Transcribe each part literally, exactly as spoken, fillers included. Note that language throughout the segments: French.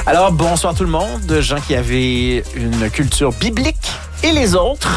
Alors, bonsoir tout le monde, gens qui avaient une culture biblique et les autres.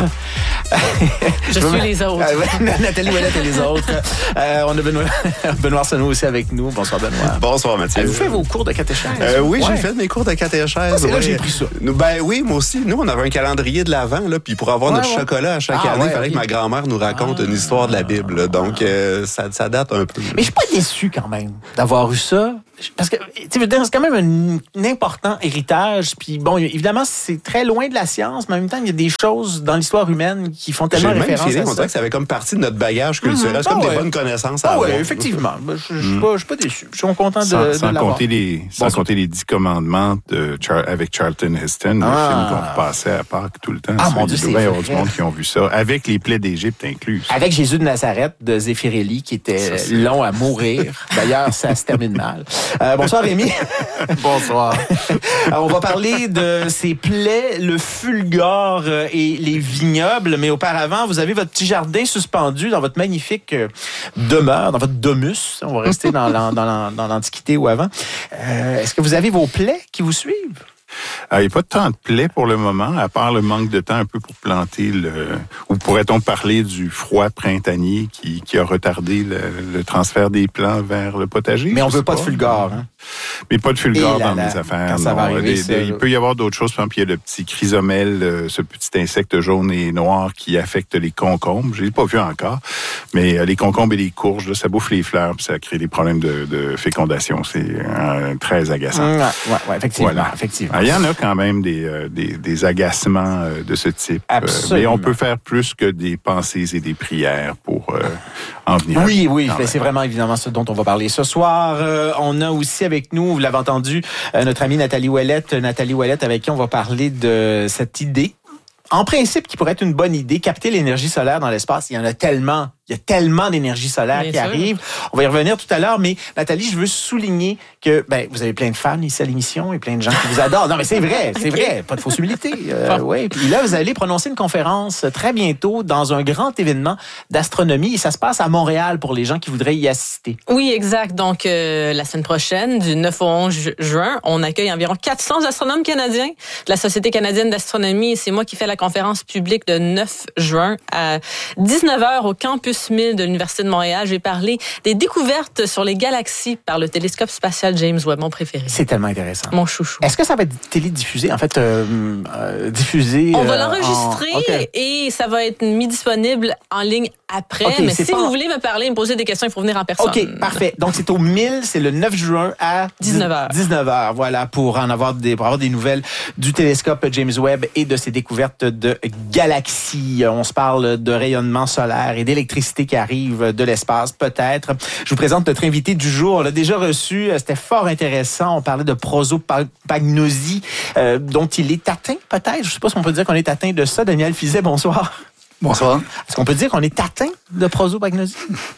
Je suis les autres. Nathalie Ouellette et les autres. Euh, on a Benoît, Benoît Arsenault aussi avec nous. Bonsoir Benoît. Bonsoir Mathieu. Avez-vous fait vos cours de catéchèse? Euh, oui, ouais. j'ai fait mes cours de catéchèse. Ah, c'est là ouais. que j'ai pris ça. Nous, ben oui, moi aussi. Nous, on avait un calendrier de l'Avent, là, puis pour avoir ouais, notre ouais. chocolat à chaque ah, année, il ouais, fallait okay. que ma grand-mère nous raconte ah, une histoire de la Bible. Là. Donc, euh, ça, ça date un peu. Mais je suis pas déçu quand même d'avoir eu ça. Parce que c'est quand même un, un important héritage. Puis bon, évidemment, c'est très loin de la science, mais en même temps, il y a des choses dans l'histoire humaine qui font tellement J'ai référence feeling, à ça. On dirait que ça avait comme partie de notre bagage culturel. Mmh, c'est comme ah, des ouais. bonnes connaissances à ah, avoir. Oui, effectivement. Je ne mmh. suis pas déçu. Je suis content de, sans, de sans l'avoir. Compter les, sans bon, compter les dix commandements de Char- avec Charlton Heston, ah. le film qu'on repassait à Pâques tout le temps. Ah, mon Dieu, c'est vrai. Il y a du monde qui ont vu ça, avec les plaies d'Égypte incluses. Avec Jésus de Nazareth de Zéphirelli, qui était ça, long à mourir. D'ailleurs, ça se termine mal. Euh, bonsoir, Rémi. Bonsoir. Alors, on va parler de ces plaies, le fulgore et les vignobles, mais auparavant, vous avez votre petit jardin suspendu dans votre magnifique demeure, dans votre domus. On va rester dans, dans, dans, dans l'Antiquité ou avant. Euh, est-ce que vous avez vos plaies qui vous suivent? Il n'y a pas tant de plaies pour le moment, à part le manque de temps un peu pour planter le... Ou pourrait-on parler du froid printanier qui, qui a retardé le, le transfert des plants vers le potager? Mais on ne veut pas, pas de fulgore, hein? Mais pas de fulgore dans là, mes affaires. Ça va arriver, des, des, il peut y avoir d'autres choses. Par exemple, il y a le petit chrysomèle, euh, ce petit insecte jaune et noir qui affecte les concombres. Je ne l'ai pas vu encore. Mais euh, les concombres et les courges, là, ça bouffe les fleurs puis ça crée des problèmes de, de fécondation. C'est euh, très agaçant. Mmh, ouais, ouais, effectivement, voilà. effectivement. Il y en a quand même des, euh, des, des agacements euh, de ce type. Absolument. Euh, mais on peut faire plus que des pensées et des prières pour euh, en venir. Oui, oui, mais c'est vraiment évidemment ce dont on va parler ce soir. Euh, on a aussi avec nous, vous l'avez entendu, euh, notre amie Nathalie Ouellette. Nathalie Ouellette, avec qui on va parler de cette idée, en principe, qui pourrait être une bonne idée, capter l'énergie solaire dans l'espace. Il y en a tellement. Il y a tellement d'énergie solaire Bien qui sûr. arrive. On va y revenir tout à l'heure, mais Nathalie, je veux souligner que ben vous avez plein de fans ici à l'émission et plein de gens qui vous adorent. Non, mais c'est vrai, c'est okay. vrai. Pas de fausse humilité. Euh, ouais. Puis là, vous allez prononcer une conférence très bientôt dans un grand événement d'astronomie et ça se passe à Montréal pour les gens qui voudraient y assister. Oui, exact. Donc, euh, la semaine prochaine, du neuf au onze juin, on accueille environ quatre cents astronomes canadiens de la Société canadienne d'astronomie et c'est moi qui fais la conférence publique de neuf juin à dix-neuf heures au campus mille de l'Université de Montréal. Je vais parler des découvertes sur les galaxies par le télescope spatial James Webb, mon préféré. C'est tellement intéressant. Mon chouchou. Est-ce que ça va être télédiffusé? En fait, euh, euh, diffusé... On va euh, l'enregistrer en... okay. et ça va être mis disponible en ligne après. Okay, mais si pas... vous voulez me parler, me poser des questions, il faut venir en personne. OK, parfait. Donc, c'est au mille, c'est le neuf juin à dix-neuf heures. dix-neuf heures, voilà, pour en avoir des, pour avoir des nouvelles du télescope James Webb et de ses découvertes de galaxies. On se parle de rayonnement solaire et d'électricité qui arrive de l'espace, peut-être. Je vous présente notre invité du jour. On l'a déjà reçu. C'était fort intéressant. On parlait de prosopagnosie, euh, dont il est atteint, peut-être. Je ne sais pas si on peut dire qu'on est atteint de ça. Daniel Fizet, bonsoir. Bonsoir. Est-ce qu'on peut dire qu'on est atteint de prosopagnosie?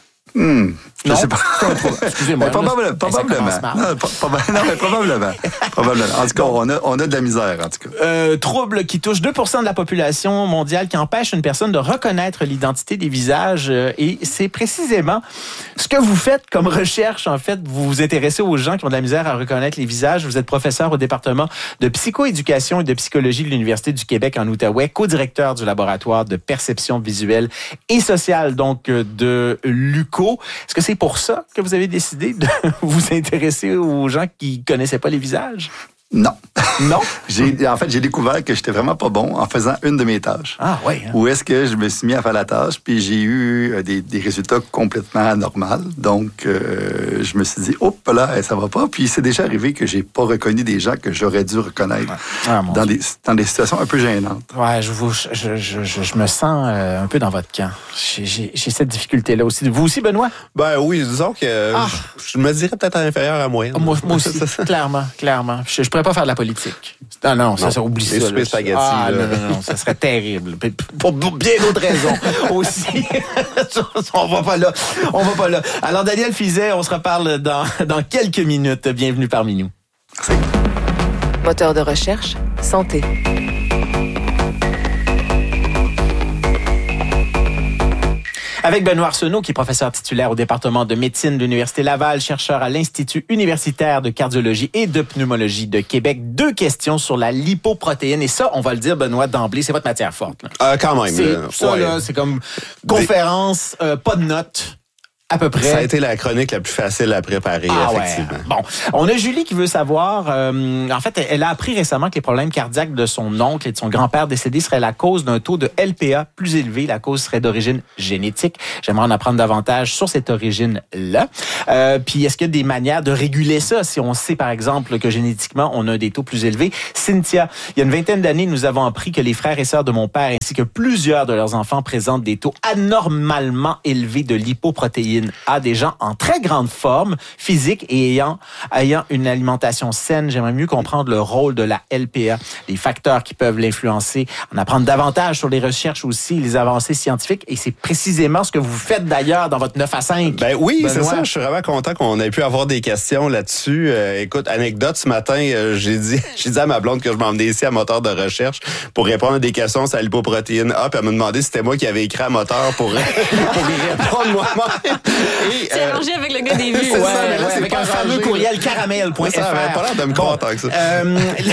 Hmm, je non, sais pas. Excusez-moi. Mais probable, probablement. Non, proba- non, mais probablement. probablement. En tout cas, on a, on a de la misère, en tout cas. Euh, trouble qui touche deux pour cent de la population mondiale, qui empêche une personne de reconnaître l'identité des visages. Euh, et c'est précisément ce que vous faites comme recherche, en fait. Vous vous intéressez aux gens qui ont de la misère à reconnaître les visages. Vous êtes professeur au département de psychoéducation et de psychologie de l'Université du Québec en Outaouais, co-directeur du laboratoire de perception visuelle et sociale, donc de l'U Q O. Est-ce que c'est pour ça que vous avez décidé de vous intéresser aux gens qui connaissaient pas les visages? Non. Non? j'ai, en fait, j'ai découvert que j'étais vraiment pas bon en faisant une de mes tâches. Ah oui. Hein? Où est-ce que je me suis mis à faire la tâche, puis j'ai eu des, des résultats complètement anormaux. Donc, euh, je me suis dit, hop là, ça va pas. Puis c'est déjà arrivé que j'ai pas reconnu des gens que j'aurais dû reconnaître ah, dans, des, dans des situations un peu gênantes. Ouais, je, vous, je, je, je, je me sens euh, un peu dans votre camp. J'ai, j'ai, j'ai cette difficulté-là aussi. Vous aussi, Benoît? Ben oui, disons que ah. je, je me dirais peut-être inférieur à moyenne. Moi, moi aussi, clairement, clairement. Je, je pourrais pas faire de la politique. Non, non, ça, non. ça oublie les ça. Les spaghettis. Ah, non, non, non, ça serait terrible. Pour bien d'autres raisons aussi. on va pas là. On va pas là. Alors, Daniel Fizet, on se reparle dans, dans quelques minutes. Bienvenue parmi nous. Merci. Moteur de recherche, santé. Avec Benoît Arsenault, qui est professeur titulaire au département de médecine de l'Université Laval, chercheur à l'Institut universitaire de cardiologie et de pneumologie de Québec. Deux questions sur la lipoprotéine. Et ça, on va le dire, Benoît, d'emblée, c'est votre matière forte. Là. Euh, quand même. C'est, là. ça, ouais. là, c'est comme conférence, euh, pas de notes. À peu près. Ça a été la chronique la plus facile à préparer, ah effectivement. Ouais. Bon, on a Julie qui veut savoir, euh, en fait, elle a appris récemment que les problèmes cardiaques de son oncle et de son grand-père décédé seraient la cause d'un taux de L P A plus élevé. La cause serait d'origine génétique. J'aimerais en apprendre davantage sur cette origine-là. Euh, puis, est-ce qu'il y a des manières de réguler ça si on sait, par exemple, que génétiquement, on a des taux plus élevés? Cynthia, il y a une vingtaine d'années, nous avons appris que les frères et sœurs de mon père ainsi que plusieurs de leurs enfants présentent des taux anormalement élevés de lipoprotéines A, des gens en très grande forme physique et ayant, ayant une alimentation saine. J'aimerais mieux comprendre le rôle de la L P A, les facteurs qui peuvent l'influencer, en apprendre davantage sur les recherches aussi, les avancées scientifiques. Et c'est précisément ce que vous faites d'ailleurs dans votre neuf à cinq. Ben oui, Benoît. C'est ça. Je suis vraiment content qu'on ait pu avoir des questions là-dessus. Euh, écoute, anecdote, ce matin, euh, j'ai dit j'ai dit à ma blonde que je m'emmenais ici à Moteur de recherche pour répondre à des questions sur la lipoprotéine A, puis elle m'a demandé si c'était moi qui avais écrit à Moteur pour, pour y répondre moi-même. C'est euh, arrangé avec le gars des vues. C'est ouais, ça, mais là, ouais, c'est avec un fameux courriel caramel point f r. Ça avait pas l'air de me bon, content que ça. Euh,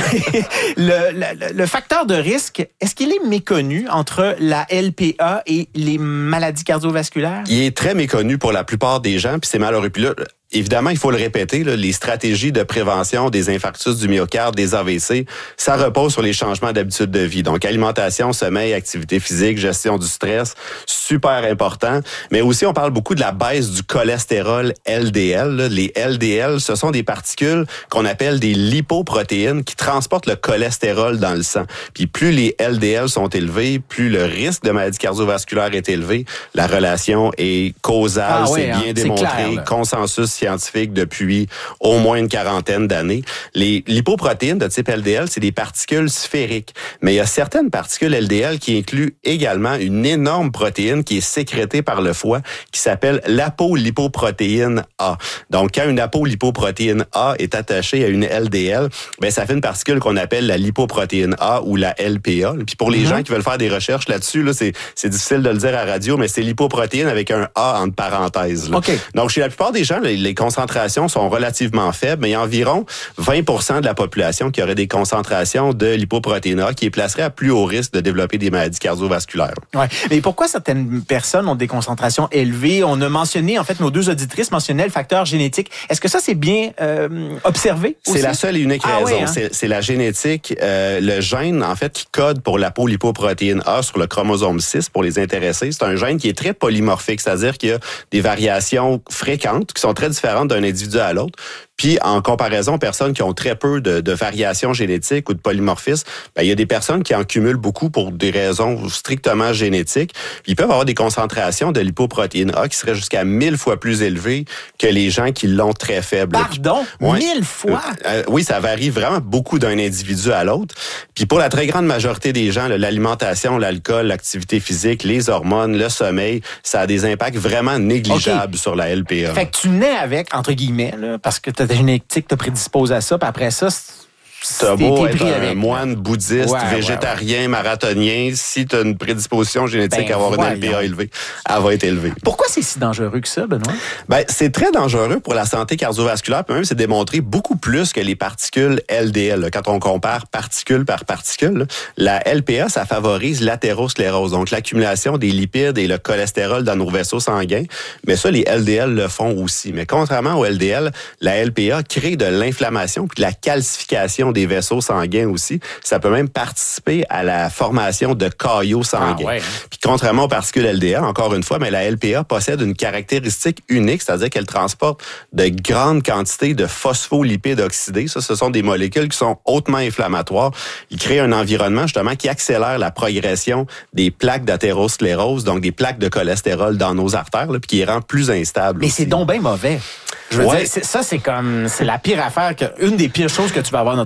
le, le, le facteur de risque, est-ce qu'il est méconnu entre la L P A et les maladies cardiovasculaires? Il est très méconnu pour la plupart des gens, puis c'est malheureux. Puis là, évidemment, il faut le répéter, là, les stratégies de prévention des infarctus du myocarde, des A V C, ça repose sur les changements d'habitude de vie. Donc, alimentation, sommeil, activité physique, gestion du stress, super important. Mais aussi, on parle beaucoup de la baisse du cholestérol L D L. Là. Les L D L, ce sont des particules qu'on appelle des lipoprotéines qui transportent le cholestérol dans le sang. Puis plus les L D L sont élevés, plus le risque de maladie cardiovasculaire est élevé. La relation est causale, ah c'est ouais, bien hein, démontré, c'est clair, consensus scientifique depuis au moins une quarantaine d'années. Les lipoprotéines de type L D L, c'est des particules sphériques. Mais il y a certaines particules L D L qui incluent également une énorme protéine qui est sécrétée par le foie qui s'appelle l'apolipoprotéine A. Donc, quand une apolipoprotéine A est attachée à une L D L, ben ça fait une particule qu'on appelle la lipoprotéine A ou la L P A. Puis pour les mm-hmm. gens qui veulent faire des recherches là-dessus, là, c'est, c'est difficile de le dire à la radio, mais c'est lipoprotéine avec un A entre parenthèses. Là. Okay. Donc, chez la plupart des gens, les, les concentrations sont relativement faibles, mais il y a environ vingt pour cent de la population qui aurait des concentrations de lipoprotéine A qui est placerait à plus haut risque de développer des maladies cardiovasculaires. Ouais. Mais pourquoi certaines personnes ont des concentrations élevées? On a mentionné, en fait, nos deux auditrices mentionnaient le facteur génétique. Est-ce que ça, c'est bien euh, observé aussi? C'est la seule et unique ah, raison. Oui, hein? c'est, c'est la génétique, euh, le gène, en fait, qui code pour l'apolipoprotéine A sur le chromosome six, pour les intéressés. C'est un gène qui est très polymorphique, c'est-à-dire qu'il y a des variations fréquentes qui sont très différentes d'un individu à l'autre. Puis, en comparaison aux personnes qui ont très peu de, de variations génétiques ou de polymorphisme, ben, il y a des personnes qui en cumulent beaucoup pour des raisons strictement génétiques. Puis, ils peuvent avoir des concentrations de lipoprotéine A qui seraient jusqu'à mille fois plus élevées que les gens qui l'ont très faible. Pardon? Ouais. Mille fois? Euh, euh, oui, ça varie vraiment beaucoup d'un individu à l'autre. Puis, pour la très grande majorité des gens, là, l'alimentation, l'alcool, l'activité physique, les hormones, le sommeil, ça a des impacts vraiment négligeables okay. sur la L P A. Fait que tu nais avec, entre guillemets, là, parce que ta génétique te prédispose à ça, puis après ça, t'as beau être un avec. moine bouddhiste, ouais, végétarien, ouais, ouais. marathonien, si t'as une prédisposition génétique ben, à avoir voyons. une L P A élevée, elle va être élevée. Pourquoi c'est si dangereux que ça, Benoît? Ben, c'est très dangereux pour la santé cardiovasculaire, puis même c'est démontré beaucoup plus que les particules L D L. Là. Quand on compare particule par particule, là, la L P A, ça favorise l'athérosclérose, donc l'accumulation des lipides et le cholestérol dans nos vaisseaux sanguins. Mais ça, les L D L le font aussi. Mais contrairement aux L D L, la L P A crée de l'inflammation puis de la calcification des vaisseaux sanguins aussi. Ça peut même participer à la formation de caillots sanguins. Ah ouais. Puis contrairement aux particules L D L, encore une fois, mais la L P A possède une caractéristique unique, c'est-à-dire qu'elle transporte de grandes quantités de phospholipides oxydés. Ça, ce sont des molécules qui sont hautement inflammatoires. Ils créent un environnement justement qui accélère la progression des plaques d'athérosclérose, donc des plaques de cholestérol dans nos artères, là, puis qui les rend plus instables. Mais aussi. C'est donc bien mauvais. Je veux ouais. dire, c'est, ça, c'est comme, c'est la pire affaire, que, une des pires choses que tu vas avoir dans ton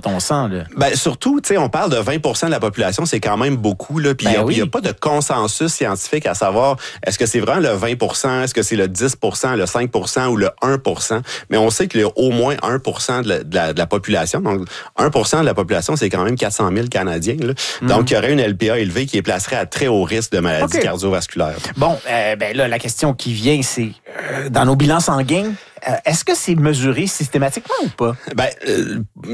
on sent. Là. Ben, surtout, tu sais, on parle de vingt pour cent de la population, c'est quand même beaucoup. Là, puis il ben n'y a, oui. a pas de consensus scientifique à savoir est-ce que c'est vraiment le vingt pour cent, est-ce que c'est le dix pour cent, le cinq pour cent ou le un pour cent. Mais on sait qu'il y a au moins un pour cent de la, de la, de la population. Donc, un pour cent de la population, c'est quand même quatre cent mille Canadiens. Là. Mm. Donc, il y aurait une L P A élevée qui les placerait à très haut risque de maladies okay. cardiovasculaires. Bon, euh, ben là, la question qui vient, c'est euh, dans nos bilans sanguins, euh, est-ce que c'est mesuré systématiquement ou pas? Ben, euh,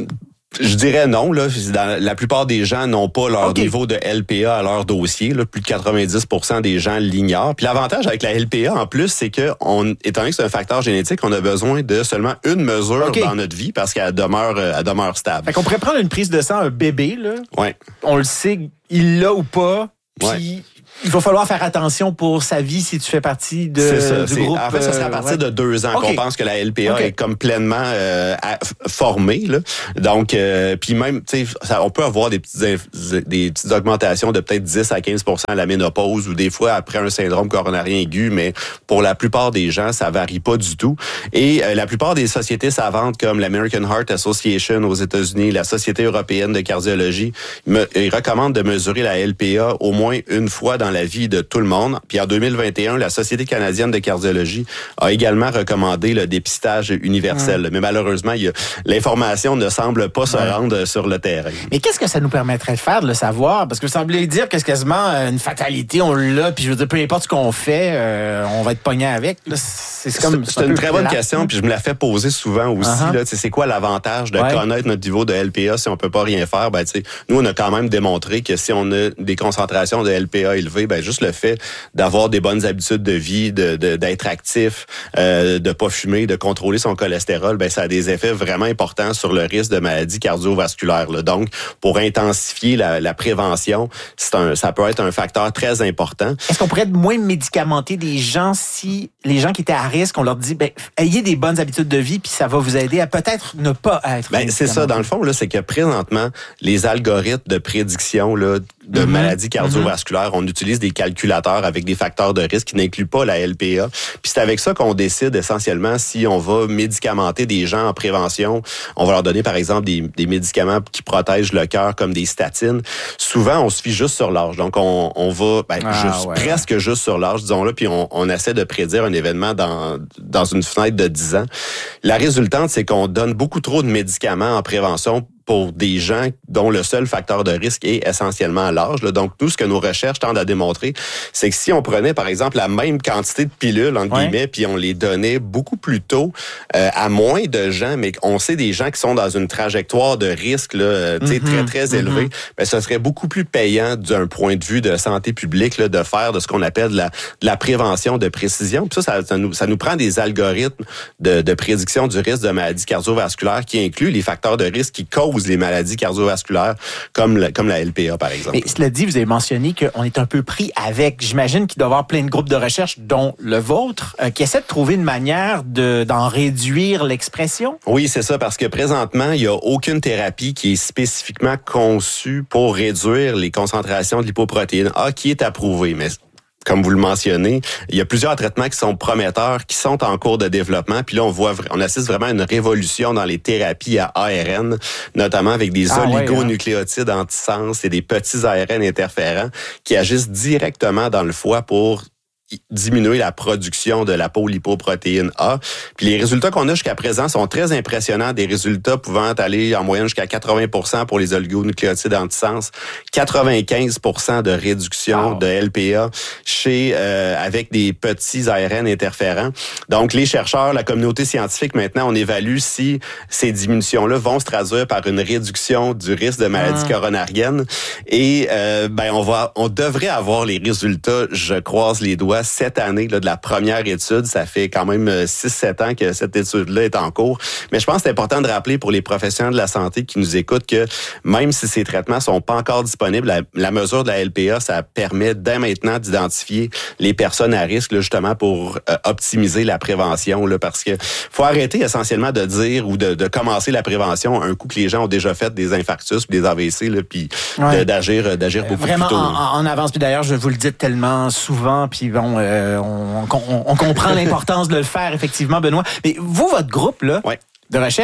je dirais non. Là. Dans, la plupart des gens n'ont pas leur okay. niveau de L P A à leur dossier. Là. Plus de quatre-vingt-dix pour cent des gens l'ignorent. Puis l'avantage avec la L P A, en plus, c'est que, on, étant donné que c'est un facteur génétique, on a besoin de seulement une mesure okay. dans notre vie parce qu'elle demeure, elle demeure stable. Fait qu'on pourrait prendre une prise de sang, un bébé, là. Ouais. On le sait, il l'a ou pas. Puis ouais. il va falloir faire attention pour sa vie si tu fais partie de, c'est ça, du c'est, groupe. En fait, ça serait à partir ouais. de deux ans okay. qu'on pense que la L P A okay. est comme pleinement euh, à, formée. Là. Donc, euh, puis même, tu sais, on peut avoir des petites, des petites augmentations de peut-être dix à quinze pour cent à la ménopause ou des fois après un syndrome coronarien aigu, mais pour la plupart des gens, ça varie pas du tout. Et euh, la plupart des sociétés savantes comme l'American Heart Association aux États-Unis, la Société européenne de cardiologie, me, ils recommandent de mesurer la L P A au moins une fois dans la vie de tout le monde. Puis en deux mille vingt et un, la Société canadienne de cardiologie a également recommandé le dépistage universel. Mmh. Mais malheureusement, il y a, l'information ne semble pas se rendre ouais. sur le terrain. Mais qu'est-ce que ça nous permettrait de faire, de le savoir? Parce que vous semblez dire que c'est quasiment une fatalité, on l'a, puis je veux dire, peu importe ce qu'on fait, euh, on va être pogné avec. Là, c'est, c'est, comme, c'est, c'est une très bonne question, puis je me la fais poser souvent aussi. Uh-huh. Là, c'est quoi l'avantage de ouais. connaître notre niveau de L P A si on peut pas rien faire? Ben, nous, on a quand même démontré que si on a des concentrations de L P A élevées, ben, juste le fait d'avoir des bonnes habitudes de vie, de, de, d'être actif, euh, de pas fumer, de contrôler son cholestérol, ben, ça a des effets vraiment importants sur le risque de maladies cardiovasculaires. Là. Donc, pour intensifier la, la prévention, c'est un, ça peut être un facteur très important. Est-ce qu'on pourrait être moins médicamenter des gens si les gens qui étaient à risque, on leur dit, ben, ayez des bonnes habitudes de vie, puis ça va vous aider à peut-être ne pas être ben, c'est ça, dans le fond, là, c'est que présentement, les algorithmes de prédiction là, de mm-hmm. maladies cardiovasculaires, mm-hmm. on utilise des calculateurs avec des facteurs de risque qui n'incluent pas la L P A. Puis c'est avec ça qu'on décide essentiellement si on va médicamenter des gens en prévention. On va leur donner, par exemple, des, des médicaments qui protègent le cœur comme des statines. Souvent, on se fie juste sur l'âge. Donc, on, on va ben, ah, juste, ouais. presque juste sur l'âge, disons-le, puis on, on essaie de prédire un événement dans, dans une fenêtre de dix ans. La résultante, c'est qu'on donne beaucoup trop de médicaments en prévention pour des gens dont le seul facteur de risque est essentiellement l'âge. Donc, tout ce que nos recherches tendent à démontrer, c'est que si on prenait, par exemple, la même quantité de pilules, entre ouais. guillemets, puis on les donnait beaucoup plus tôt euh, à moins de gens, mais on sait des gens qui sont dans une trajectoire de risque là, mm-hmm. très, très élevée, mm-hmm. ben, ce serait beaucoup plus payant d'un point de vue de santé publique là, de faire de ce qu'on appelle de la, de la prévention de précision. Puis ça, ça, ça, nous, ça nous prend des algorithmes de, de prédiction du risque de maladies cardiovasculaires qui incluent les facteurs de risque qui causent les maladies cardiovasculaires comme la, comme la L P A, par exemple. Mais cela dit, vous avez mentionné qu'on est un peu pris avec. J'imagine qu'il doit y avoir plein de groupes de recherche, dont le vôtre, euh, qui essaient de trouver une manière de, d'en réduire l'expression. Oui, c'est ça, parce que présentement, il n'y a aucune thérapie qui est spécifiquement conçue pour réduire les concentrations de lipoprotéine A qui est approuvée. Mais comme vous le mentionnez, il y a plusieurs traitements qui sont prometteurs, qui sont en cours de développement. Puis là, on voit, on assiste vraiment à une révolution dans les thérapies à A R N, notamment avec des ah, oligonucléotides ouais, hein. antisens et des petits A R N interférents qui agissent directement dans le foie pour diminuer la production de l'apolipoprotéine A. Puis les résultats qu'on a jusqu'à présent sont très impressionnants, des résultats pouvant aller en moyenne jusqu'à quatre-vingts pour cent pour les oligonucléotides antisens, quatre-vingt-quinze pour cent de réduction wow. de L P A chez euh, avec des petits A R N interférents. Donc les chercheurs, la communauté scientifique maintenant, on évalue si ces diminutions-là vont se traduire par une réduction du risque de maladie ah. coronarienne et euh, ben on va on devrait avoir les résultats, je croise les doigts cette année là, de la première étude. Ça fait quand même six sept ans que cette étude-là est en cours. Mais je pense que c'est important de rappeler pour les professionnels de la santé qui nous écoutent que même si ces traitements sont pas encore disponibles, la, la mesure de la L P A, ça permet dès maintenant d'identifier les personnes à risque là, justement pour euh, optimiser la prévention. Là, parce que faut arrêter essentiellement de dire ou de, de commencer la prévention un coup que les gens ont déjà fait des infarctus puis des A V C là, puis ouais. de, d'agir, d'agir beaucoup Vraiment plus tôt. Vraiment en, en avance. Puis d'ailleurs, je vous le dis tellement souvent, puis bon, Euh, on, on, on comprend l'importance de le faire, effectivement, Benoît. Mais vous, votre groupe là, ouais. de recherche,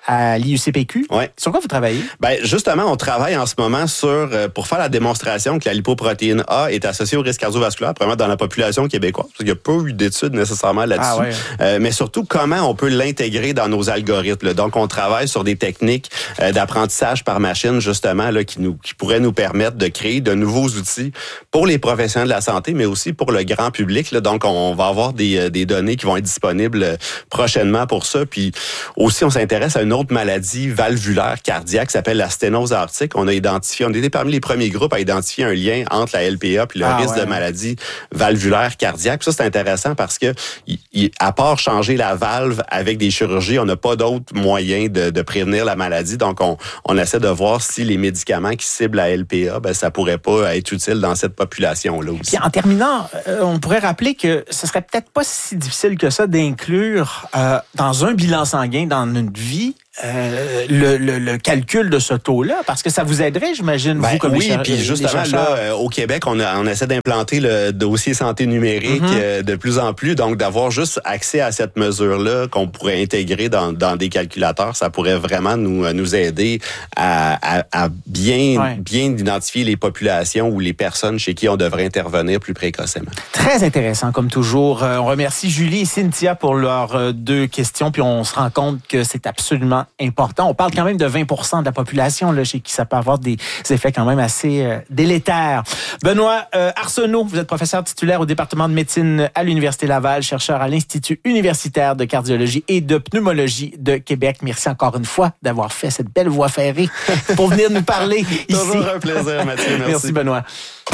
à l'I U C P Q. Ouais. Sur quoi vous travaillez? Ben justement, on travaille en ce moment sur euh, pour faire la démonstration que la lipoprotéine A est associée au risque cardiovasculaire, premièrement dans la population québécoise, parce qu'il n'y a pas eu d'études nécessairement là-dessus. Ah ouais. euh, mais surtout, comment on peut l'intégrer dans nos algorithmes. Là. Donc, on travaille sur des techniques euh, d'apprentissage par machine, justement, là, qui nous qui pourraient nous permettre de créer de nouveaux outils pour les professionnels de la santé, mais aussi pour le grand public. Là. Donc, on va avoir des, des données qui vont être disponibles prochainement pour ça. Puis aussi, on s'intéresse à une autre maladie valvulaire cardiaque qui s'appelle la sténose aortique. On a identifié, on était parmi les premiers groupes à identifier un lien entre la L P A puis le ah, risque ouais. de maladie valvulaire cardiaque. Puis ça, c'est intéressant parce que, il, il, à part changer la valve avec des chirurgies, on n'a pas d'autres moyens de, de prévenir la maladie. Donc, on, on essaie de voir si les médicaments qui ciblent la L P A, ben, ça pourrait pas être utile dans cette population-là aussi. Puis en terminant, euh, on pourrait rappeler que ce serait peut-être pas si difficile que ça d'inclure euh, dans un bilan sanguin, dans une vie, Euh, le, le, le calcul de ce taux-là, parce que ça vous aiderait, j'imagine, ben, vous, comme oui, les puis justement, là, euh, au Québec, on, a, on essaie d'implanter le dossier santé numérique mm-hmm. euh, de plus en plus, donc d'avoir juste accès à cette mesure-là qu'on pourrait intégrer dans, dans des calculateurs, ça pourrait vraiment nous, nous aider à, à, à bien, ouais. bien identifier les populations ou les personnes chez qui on devrait intervenir plus précocement. Très intéressant, comme toujours. Euh, on remercie Julie et Cynthia pour leurs euh, deux questions, puis on se rend compte que c'est absolument important. On parle quand même de vingt pour cent de la population là, chez qui ça peut avoir des effets quand même assez euh, délétères. Benoît euh, Arsenault, vous êtes professeur titulaire au département de médecine à l'Université Laval, chercheur à l'Institut universitaire de cardiologie et de pneumologie de Québec. Merci encore une fois d'avoir fait cette belle voie ferrée pour venir nous parler ici. Toujours un plaisir, Mathieu. Merci. Merci, Benoît.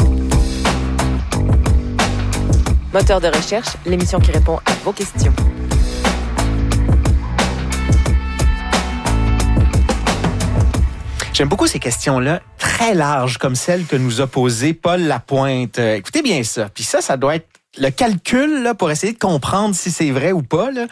Moteur de recherche, l'émission qui répond à vos questions. J'aime beaucoup ces questions-là, très larges, comme celle que nous a posée Paul Lapointe. Euh, écoutez bien ça. Puis ça, ça doit être le calcul là, pour essayer de comprendre si c'est vrai ou pas. Là.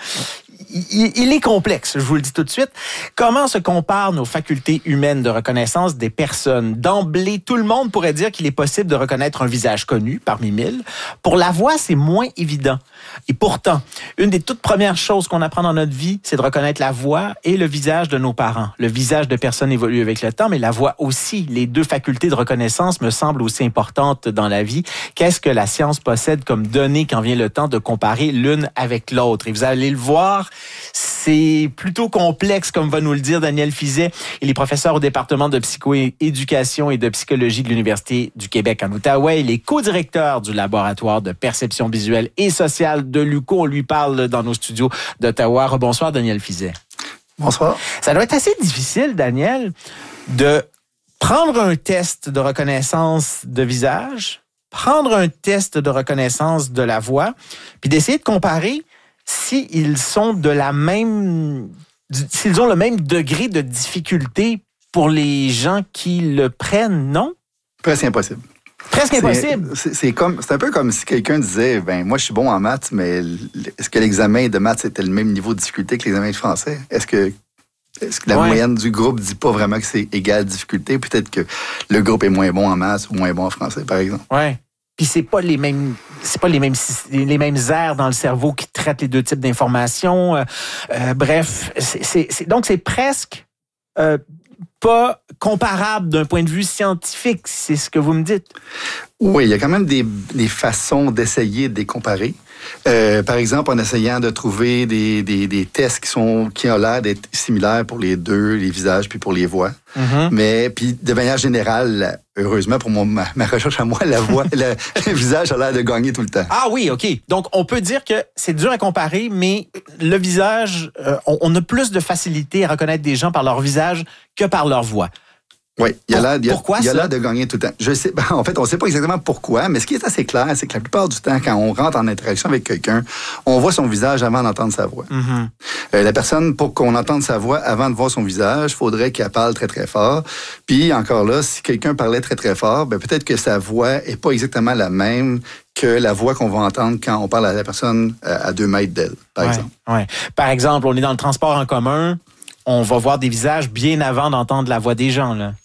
Il, il est complexe, je vous le dis tout de suite. Comment se comparent nos facultés humaines de reconnaissance des personnes? D'emblée, tout le monde pourrait dire qu'il est possible de reconnaître un visage connu parmi mille. Pour la voix, c'est moins évident. Et pourtant, une des toutes premières choses qu'on apprend dans notre vie, c'est de reconnaître la voix et le visage de nos parents. Le visage de personnes évolue avec le temps, mais la voix aussi. Les deux facultés de reconnaissance me semblent aussi importantes dans la vie. Qu'est-ce que la science possède comme données quand vient le temps de comparer l'une avec l'autre? Et vous allez le voir, c'est plutôt complexe, comme va nous le dire Daniel Fizet. Il est professeur au département de psychoéducation et de psychologie de l'Université du Québec en Outaouais. Il est co-directeur du laboratoire de perception visuelle et sociale de l'U Q O. On lui parle dans nos studios d'Ottawa. Bonsoir, Daniel Fizet. Bonsoir. Ça doit être assez difficile, Daniel, de prendre un test de reconnaissance de visage, prendre un test de reconnaissance de la voix, puis d'essayer de comparer s'ils sont de la même, s'ils ont le même degré de difficulté pour les gens qui le prennent, non? Presque impossible. Presque impossible. C'est, c'est, comme, c'est un peu comme si quelqu'un disait, ben moi je suis bon en maths, mais est-ce que l'examen de maths c'était le même niveau de difficulté que l'examen de français? Est-ce que, est-ce que la ouais. moyenne du groupe dit pas vraiment que c'est égale difficulté? Peut-être que le groupe est moins bon en maths ou moins bon en français, par exemple. Ouais. Puis c'est pas les mêmes, c'est pas les mêmes, les mêmes aires dans le cerveau qui traitent les deux types d'informations. Euh, euh, bref, c'est, c'est, c'est, donc c'est presque euh, pas comparable d'un point de vue scientifique, c'est ce que vous me dites. Oui, il y a quand même des, des façons d'essayer de les comparer. Euh, par exemple, en essayant de trouver des, des, des tests qui sont qui ont l'air d'être similaires pour les deux, les visages puis pour les voix. Mm-hmm. Mais puis de manière générale, heureusement pour mon, ma, ma recherche à moi, la voix, le, le visage a l'air de gagner tout le temps. Ah oui, ok. Donc on peut dire que c'est dur à comparer, mais le visage, euh, on, on a plus de facilité à reconnaître des gens par leur visage que par leur voix. Oui, il y a l'air, il y a, pourquoi il y a ça? l'air de gagner tout le temps. Je sais, ben, en fait, on ne sait pas exactement pourquoi, mais ce qui est assez clair, c'est que la plupart du temps, quand on rentre en interaction avec quelqu'un, on voit son visage avant d'entendre sa voix. Mm-hmm. Euh, la personne, pour qu'on entende sa voix avant de voir son visage, il faudrait qu'elle parle très, très fort. Puis, encore là, si quelqu'un parlait très, très fort, ben, peut-être que sa voix n'est pas exactement la même que la voix qu'on va entendre quand on parle à la personne à deux mètres d'elle, par ouais, exemple. Ouais. Par exemple, on est dans le transport en commun, on va voir des visages bien avant d'entendre la voix des gens, là.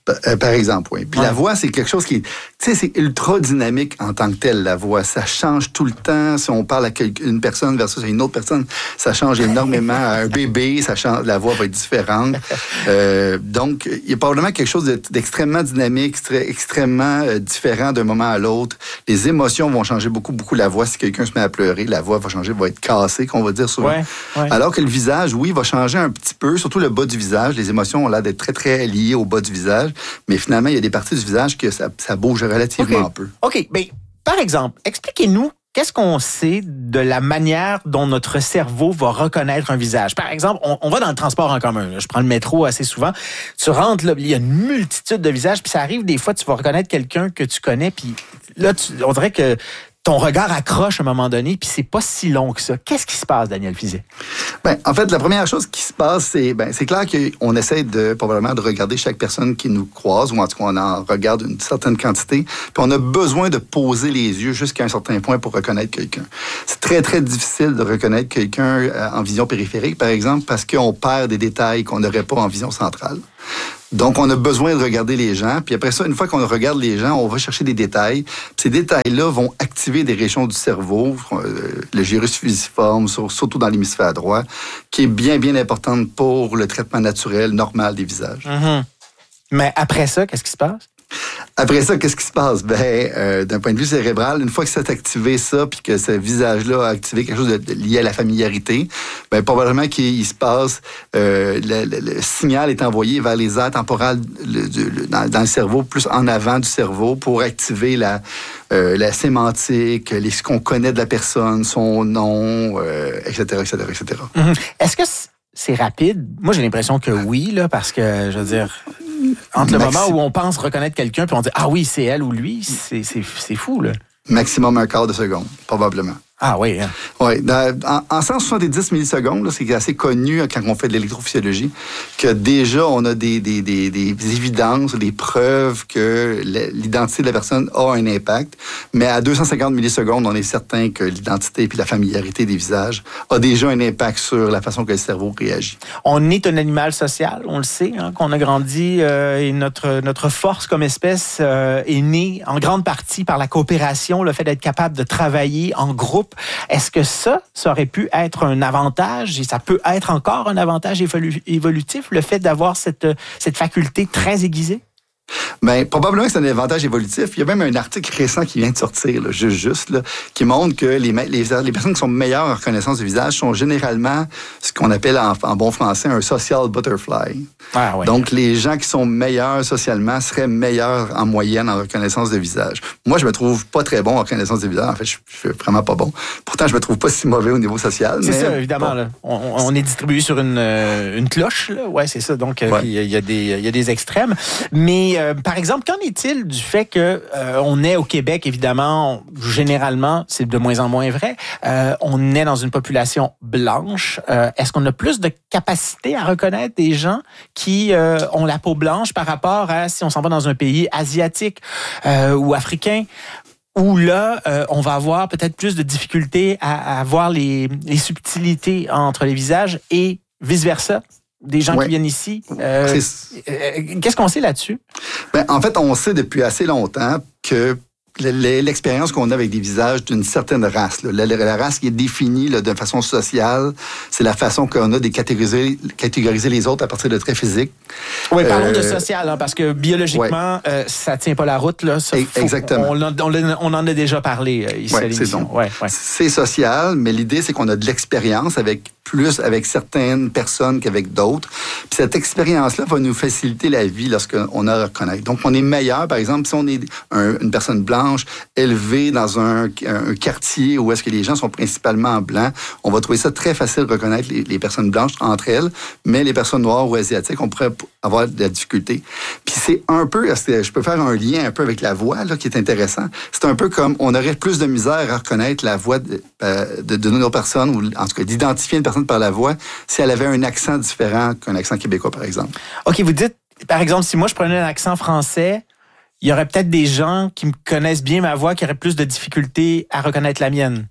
Euh, par exemple, oui. Puis ouais. la voix, c'est quelque chose qui est, tu sais, c'est ultra dynamique en tant que tel, la voix. Ça change tout le temps. Si on parle à une personne versus une autre personne, ça change énormément. À un bébé, ça change, la voix va être différente. Euh, donc, il y a probablement quelque chose de, d'extrêmement dynamique, extrêmement euh, différent d'un moment à l'autre. Les émotions vont changer beaucoup, beaucoup la voix. Si quelqu'un se met à pleurer, la voix va changer, va être cassée, qu'on va dire souvent. Ouais, ouais. Alors que le visage, oui, va changer un petit peu, surtout le bas du visage. Les émotions ont l'air d'être très, très liées au bas du visage. Mais finalement, il y a des parties du visage que ça, ça bouge relativement okay. un peu. OK. Bien, par exemple, expliquez-nous qu'est-ce qu'on sait de la manière dont notre cerveau va reconnaître un visage. Par exemple, on, on va dans le transport en commun. Là. Je prends le métro assez souvent. Tu rentres, là, il y a une multitude de visages, puis ça arrive des fois, tu vas reconnaître quelqu'un que tu connais, puis là, tu, on dirait que ton regard accroche à un moment donné, puis c'est pas si long que ça. Qu'est-ce qui se passe, Daniel Fizet? Ben, en fait, la première chose qui se passe, c'est, ben, c'est clair qu'on essaie de, probablement, de regarder chaque personne qui nous croise, ou en tout cas, on en regarde une certaine quantité, puis on a besoin de poser les yeux jusqu'à un certain point pour reconnaître quelqu'un. C'est très, très difficile de reconnaître quelqu'un en vision périphérique, par exemple, parce qu'on perd des détails qu'on n'aurait pas en vision centrale. Donc, on a besoin de regarder les gens. Puis après ça, une fois qu'on regarde les gens, on va chercher des détails. Puis ces détails-là vont activer des régions du cerveau, euh, le gyrus fusiforme, surtout dans l'hémisphère droit, qui est bien, bien importante pour le traitement naturel, normal des visages. Mm-hmm. Mais après ça, qu'est-ce qui se passe? Après ça, qu'est-ce qui se passe? Ben, euh, d'un point de vue cérébral, une fois que ça a activé ça, puis que ce visage-là a activé quelque chose de, de lié à la familiarité, ben, probablement qu'il il se passe, euh, le, le, le signal est envoyé vers les aires temporales le, du, le, dans, dans le cerveau, plus en avant du cerveau, pour activer la, euh, la sémantique, les, ce qu'on connaît de la personne, son nom, euh, et cetera, et cetera, et cetera. Mm-hmm. Est-ce que c'est rapide? Moi, j'ai l'impression que oui, là, parce que, je veux dire... Entre le Maxi... moment où on pense reconnaître quelqu'un puis on dit « Ah oui, c'est elle ou lui », c'est, c'est, c'est fou, là. Maximum un quart de seconde, probablement. Ah oui, hein? Oui. En, en cent soixante-dix millisecondes, là, c'est assez connu quand on fait de l'électrophysiologie, que déjà, on a des, des, des, des évidences, des preuves que l'identité de la personne a un impact. Mais à deux cent cinquante millisecondes, on est certain que l'identité et la familiarité des visages a déjà un impact sur la façon que le cerveau réagit. On est un animal social, on le sait, hein, qu'on a grandi euh, et notre, notre force comme espèce euh, est née en grande partie par la coopération, le fait d'être capable de travailler en groupe. Est-ce que ça, ça aurait pu être un avantage et ça peut être encore un avantage évolu- évolutif, le fait d'avoir cette, cette faculté très aiguisée? Bien, probablement que c'est un avantage évolutif. Il y a même un article récent qui vient de sortir, là, juste, juste là, qui montre que les, les, les personnes qui sont meilleures en reconnaissance du visage sont généralement ce qu'on appelle en, en bon français un social butterfly. Ah, ouais. Donc, les gens qui sont meilleurs socialement seraient meilleurs en moyenne en reconnaissance de visage. Moi, je me trouve pas très bon en reconnaissance de visage. En fait, je, je suis vraiment pas bon. Pourtant, je me trouve pas si mauvais au niveau social. C'est mais, ça, évidemment. bon. Là. On, on est distribué sur une, une cloche. Là. Ouais, c'est ça. Donc, il ouais. y, y, a des, y a des extrêmes. Mais, euh, par exemple, qu'en est-il du fait que euh, on est au Québec, évidemment, on, généralement, c'est de moins en moins vrai, euh, on est dans une population blanche. Euh, est-ce qu'on a plus de capacité à reconnaître des gens qui euh, ont la peau blanche par rapport à si on s'en va dans un pays asiatique euh, ou africain? Où là, euh, on va avoir peut-être plus de difficultés à, à voir les, les subtilités entre les visages et vice-versa. Des gens ouais. qui viennent ici. Euh, euh, qu'est-ce qu'on sait là-dessus? Ben, en fait, on sait depuis assez longtemps que l'expérience qu'on a avec des visages d'une certaine race, là, la, la race qui est définie là, de façon sociale, c'est la façon qu'on a de catégoriser, catégoriser les autres à partir de traits physiques. Oui, parlons euh, de social, hein, parce que biologiquement, ouais. euh, ça ne tient pas la route. Là, ça, faut, Exactement. On, on, on en a déjà parlé euh, ici ouais, à l'émission. C'est, ouais, ouais. c'est social, mais l'idée, c'est qu'on a de l'expérience avec plus avec certaines personnes qu'avec d'autres. Puis cette expérience-là va nous faciliter la vie lorsqu'on a à reconnaître. Donc, on est meilleur, par exemple, si on est un, une personne blanche élevée dans un, un quartier où est-ce que les gens sont principalement blancs, on va trouver ça très facile de reconnaître les, les personnes blanches entre elles, mais les personnes noires ou asiatiques, on pourrait avoir de la difficulté. Puis c'est un peu, je peux faire un lien un peu avec la voix, là, qui est intéressant. C'est un peu comme, on aurait plus de misère à reconnaître la voix de, de, de nos personnes, ou en tout cas d'identifier une personne par la voix, si elle avait un accent différent qu'un accent québécois, par exemple. OK, vous dites, par exemple, si moi je prenais un accent français, il y aurait peut-être des gens qui me connaissent bien ma voix qui auraient plus de difficultés à reconnaître la mienne.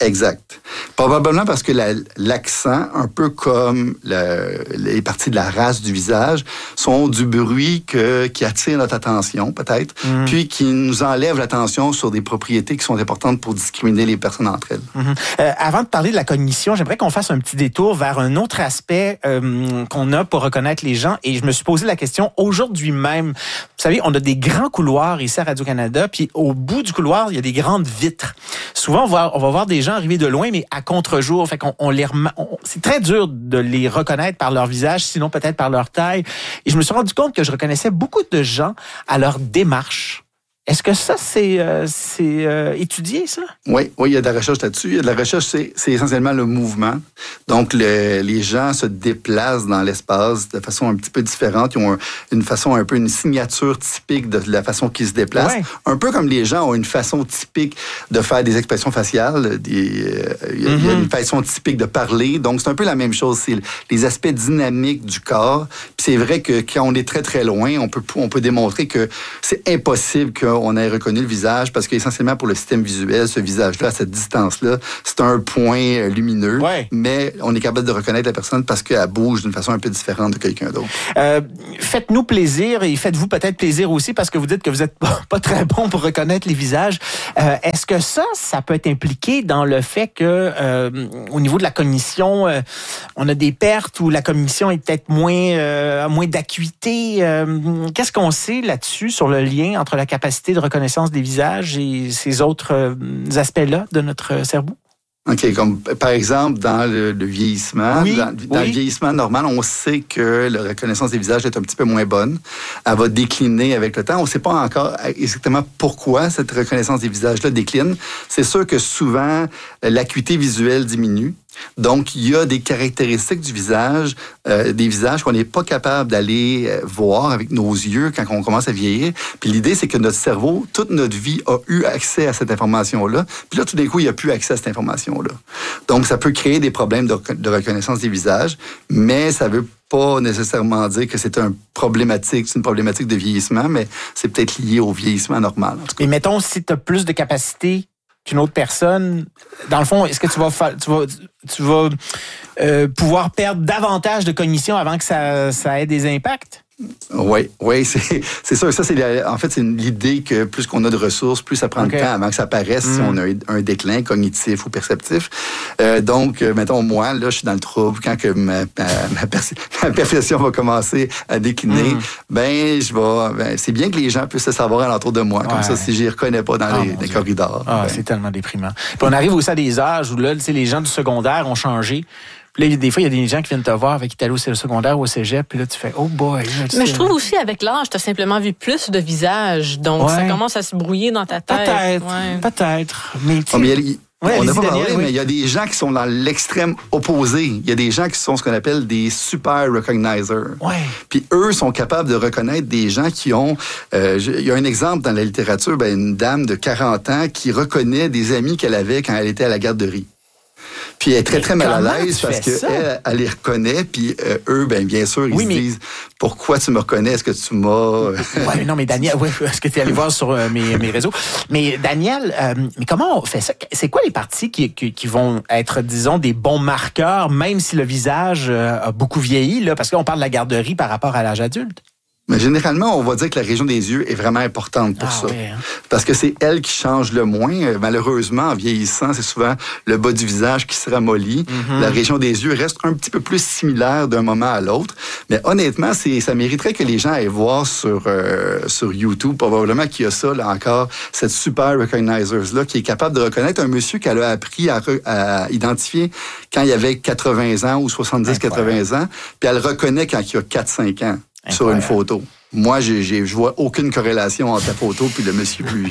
Exact. Probablement parce que la, l'accent, un peu comme le, les parties de la race du visage, sont du bruit que, qui attire notre attention, peut-être, mm-hmm. puis qui nous enlève l'attention sur des propriétés qui sont importantes pour discriminer les personnes entre elles. Mm-hmm. Euh, avant de parler de la cognition, j'aimerais qu'on fasse un petit détour vers un autre aspect euh, qu'on a pour reconnaître les gens. Et je me suis posé la question aujourd'hui même. Vous savez, on a des grands couloirs ici à Radio-Canada, puis au bout du couloir, il y a des grandes vitres. Souvent, on va, on va voir des gens arriver de loin, mais à contre-jour. Fait qu'on on les rem... on... c'est très dur de les reconnaître par leur visage, sinon peut-être par leur taille. Et je me suis rendu compte que je reconnaissais beaucoup de gens à leur démarche. Est-ce que ça, c'est, euh, c'est euh, étudié, ça? Oui, oui, il y a de la recherche là-dessus. Il y a de la recherche, c'est, c'est essentiellement le mouvement. Donc, le, les gens se déplacent dans l'espace de façon un petit peu différente. Ils ont un, une façon, un peu une signature typique de la façon qu'ils se déplacent. Ouais. Un peu comme les gens ont une façon typique de faire des expressions faciales. Des, euh, il y a, mm-hmm. il y a une façon typique de parler. Donc, c'est un peu la même chose. C'est les aspects dynamiques du corps. Puis c'est vrai que quand on est très, très loin, on peut, on peut démontrer que c'est impossible que on ait reconnu le visage parce qu'essentiellement pour le système visuel, ce visage-là, à cette distance-là, c'est un point lumineux, ouais. mais on est capable de reconnaître la personne parce qu'elle bouge d'une façon un peu différente de quelqu'un d'autre. Euh, faites-nous plaisir et faites-vous peut-être plaisir aussi parce que vous dites que vous n'êtes pas, pas très bon pour reconnaître les visages. Euh, est-ce que ça, ça peut être impliqué dans le fait que euh, au niveau de la cognition, euh, on a des pertes ou la cognition est peut-être moins, euh, moins d'acuité? Euh, qu'est-ce qu'on sait là-dessus sur le lien entre la capacité de reconnaissance des visages et ces autres euh, aspects-là de notre cerveau? OK, comme par exemple, dans le, le vieillissement, oui, dans, dans oui. le vieillissement normal, on sait que la reconnaissance des visages est un petit peu moins bonne. Elle va décliner avec le temps. On ne sait pas encore exactement pourquoi cette reconnaissance des visages-là décline. C'est sûr que souvent, l'acuité visuelle diminue. Donc, il y a des caractéristiques du visage, euh, des visages qu'on n'est pas capable d'aller euh, voir avec nos yeux quand on commence à vieillir. Puis l'idée, c'est que notre cerveau, toute notre vie, a eu accès à cette information-là. Puis là, tout d'un coup, il n'y a plus accès à cette information-là. Donc, ça peut créer des problèmes de, de reconnaissance des visages, mais ça veut pas nécessairement dire que c'est un problématique, c'est une problématique de vieillissement, mais c'est peut-être lié au vieillissement normal. En tout cas. Et mettons, si tu as plus de capacité qu'une autre personne, dans le fond, est-ce que tu vas fa- tu vas tu vas euh, pouvoir perdre davantage de cognition avant que ça ça ait des impacts? Oui, oui, c'est, c'est ça. Ça, c'est la, en fait, c'est l'idée que plus qu'on a de ressources, plus ça prend okay. de temps avant que ça apparaisse mm. si on a un déclin cognitif ou perceptif. Euh, donc, euh, mettons, moi, là, je suis dans le trouble. Quand que ma, ma, ma, perce- ma perception va commencer à décliner, mm. ben, je vais. Ben, c'est bien que les gens puissent le savoir alentour de moi. Comme ouais. ça, si je les reconnais pas dans oh, les, les corridors. Ah, ben. C'est tellement déprimant. Puis on arrive aussi à des âges où là, les gens du secondaire ont changé. Puis là, des fois, il y a des gens qui viennent te voir avec qui t'allais au secondaire ou au cégep, puis là, tu fais « Oh boy! » Mais je trouve aussi, avec l'âge, tu as simplement vu plus de visages, donc ouais. ça commence à se brouiller dans ta tête. Peut-être, ouais. peut-être. Mais, oh, mais il, ouais, on n'a pas Daniel, parlé, oui. mais il y a des gens qui sont dans l'extrême opposé. Il y a des gens qui sont ce qu'on appelle des super recognizers. Ouais. Puis eux sont capables de reconnaître des gens qui ont... Euh, il y a un exemple dans la littérature, ben, une dame de quarante ans qui reconnaît des amis qu'elle avait quand elle était à la garderie. Puis elle est très, mais très mal à l'aise parce qu'elle, elle les reconnaît. Puis euh, eux, bien, bien sûr, ils oui, se mais... disent « Pourquoi tu me reconnais? Est-ce que tu m'as... » Oui, non, mais Daniel, ouais, est-ce que tu es allé voir sur euh, mes, mes réseaux? Mais Daniel, euh, mais comment on fait ça? C'est quoi les parties qui, qui, qui vont être, disons, des bons marqueurs, même si le visage euh, a beaucoup vieilli, là, parce qu'on parle de la garderie par rapport à l'âge adulte? Mais généralement, on va dire que la région des yeux est vraiment importante pour ah, ça. Oui, hein. Parce que c'est elle qui change le moins. Malheureusement, en vieillissant, c'est souvent le bas du visage qui se ramollit. Mm-hmm. La région des yeux reste un petit peu plus similaire d'un moment à l'autre. Mais honnêtement, c'est, ça mériterait que les gens aillent voir sur, euh, sur YouTube, probablement qu'il y a ça, là encore, cette super recognizers-là, qui est capable de reconnaître un monsieur qu'elle a appris à, re, à identifier quand il avait quatre-vingts ans ou soixante-dix quatre-vingts ans, puis elle reconnaît quand il a quatre cinq ans. Incroyable. Sur une photo. Moi, j'ai, j'ai, je vois aucune corrélation entre la photo puis le monsieur plus.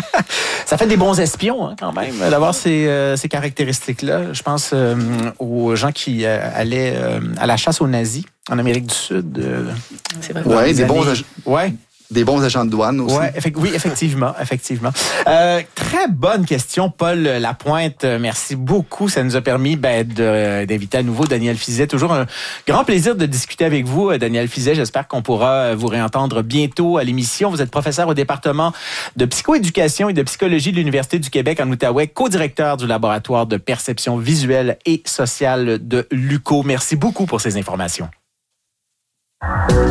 Ça fait des bons espions, hein, quand même, d'avoir ces, euh, ces caractéristiques-là. Je pense euh, aux gens qui euh, allaient euh, à la chasse aux nazis en Amérique du Sud. Euh, C'est vrai. Oui, des années... bons... Ouais. des bons agents de douane aussi. Ouais, effect- oui, effectivement, effectivement. Euh, très bonne question, Paul Lapointe. Merci beaucoup. Ça nous a permis ben, de, d'inviter à nouveau Daniel Fizet. Toujours un grand plaisir de discuter avec vous, Daniel Fizet. J'espère qu'on pourra vous réentendre bientôt à l'émission. Vous êtes professeur au département de psychoéducation et de psychologie de l'Université du Québec en Outaouais, co-directeur du laboratoire de perception visuelle et sociale de l'U Q O. Merci beaucoup pour ces informations.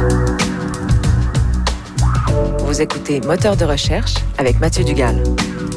Vous écoutez Moteur de recherche avec Mathieu Dugal.